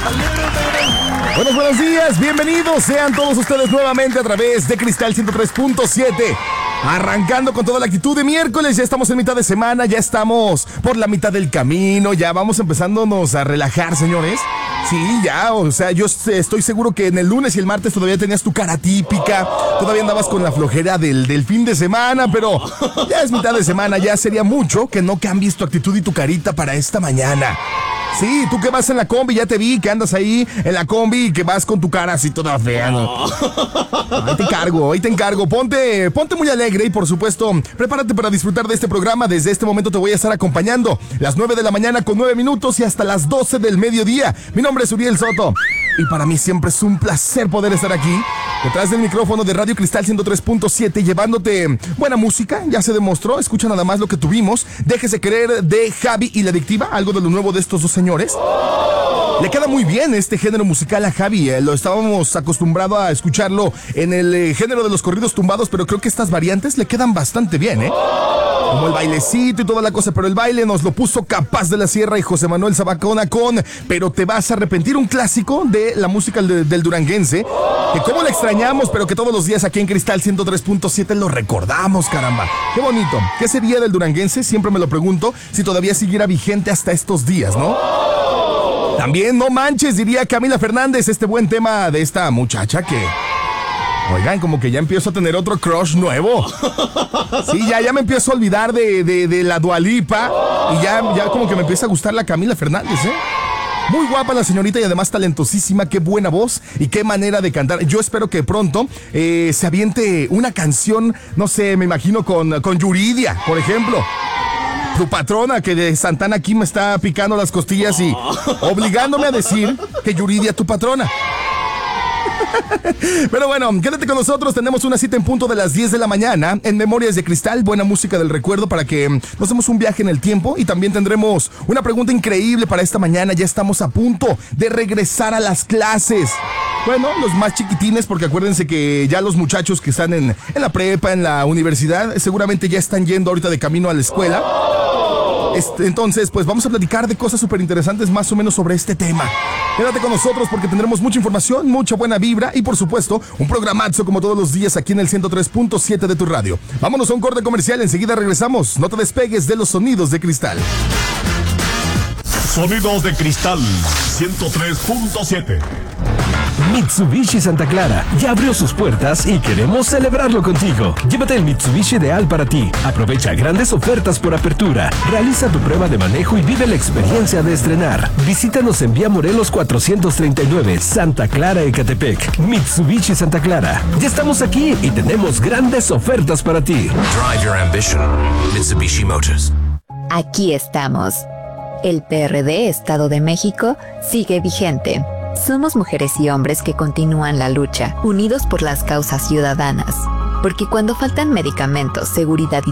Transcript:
Buenos días, bienvenidos sean todos ustedes nuevamente a través de Cristal 103.7. Arrancando con toda la actitud de miércoles, ya estamos en mitad de semana, ya estamos por la mitad del camino, ya vamos empezándonos a relajar, señores. Sí, ya, o sea, yo estoy seguro que en el lunes y el martes todavía tenías tu cara típica, todavía andabas con la flojera del fin de semana, pero ya es mitad de semana, ya sería mucho que no cambies tu actitud y tu carita para esta mañana. Sí, tú que vas en la combi, ya te vi que andas ahí en la combi y que vas con tu cara así toda fea, ¿no? Ahí te encargo. Ponte muy alegre y por supuesto, prepárate para disfrutar de este programa. Desde este momento te voy a estar acompañando. Las 9 de la mañana con 9 minutos y hasta las 12 del mediodía. Mi nombre es Uriel Soto y para mí siempre es un placer poder estar aquí detrás del micrófono de Radio Cristal 103.7 llevándote buena música. Ya se demostró, escucha nada más lo que tuvimos. Déjese querer de Javi y La Adictiva, algo de lo nuevo de estos dos señores. Le queda muy bien este género musical a Javi, lo estábamos acostumbrados a escucharlo en el género de los corridos tumbados, pero creo que estas variantes le quedan bastante bien, como el bailecito y toda la cosa, pero el baile nos lo puso Capaz de la Sierra y José Manuel Zabacona con Pero te vas a arrepentir, un clásico de la música del duranguense, que cómo le extrañamos, pero que todos los días aquí en Cristal 103.7 lo recordamos, caramba. Qué bonito, ¿qué sería del duranguense? Siempre me lo pregunto, si todavía siguiera vigente hasta estos días, ¿no? También, no manches, diría Camila Fernández, este buen tema de esta muchacha que... Oigan, como que ya empiezo a tener otro crush nuevo. Sí, ya me empiezo a olvidar de la Dua Lipa y ya como que me empieza a gustar la Camila Fernández, Muy guapa la señorita y además talentosísima, qué buena voz y qué manera de cantar. Yo espero que pronto se aviente una canción, no sé, me imagino con Yuridia, por ejemplo. Tu patrona, que de Santana aquí me está picando las costillas y obligándome a decir que Yuridia tu patrona. Pero bueno, quédate con nosotros, tenemos una cita en punto de las 10 de la mañana en Memorias de Cristal, buena música del recuerdo para que nos demos un viaje en el tiempo y también tendremos una pregunta increíble para esta mañana, ya estamos a punto de regresar a las clases. Bueno, los más chiquitines, porque acuérdense que ya los muchachos que están en la prepa, en la universidad, seguramente ya están yendo ahorita de camino a la escuela. Entonces, pues vamos a platicar de cosas súper interesantes más o menos sobre este tema. Quédate con nosotros porque tendremos mucha información, mucha buena vibra y por supuesto, un programazo como todos los días aquí en el 103.7 de tu radio. Vámonos a un corte comercial, enseguida regresamos. No te despegues de los sonidos de Cristal. Sonidos de Cristal 103.7. Mitsubishi Santa Clara ya abrió sus puertas y queremos celebrarlo contigo. Llévate el Mitsubishi ideal para ti. Aprovecha grandes ofertas por apertura. Realiza tu prueba de manejo y vive la experiencia de estrenar. Visítanos en Vía Morelos 439, Santa Clara, Ecatepec. Mitsubishi Santa Clara. Ya estamos aquí y tenemos grandes ofertas para ti. Drive your ambition. Mitsubishi Motors. Aquí estamos. El PRD Estado de México sigue vigente. Somos mujeres y hombres que continúan la lucha, unidos por las causas ciudadanas. Porque cuando faltan medicamentos, seguridad y